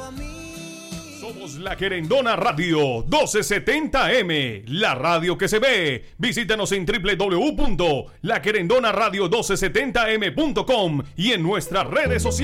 Somos La Querendona Radio 1270M, la radio que se ve. Visítanos en www.laquerendonaradio1270m.com y en nuestras redes sociales.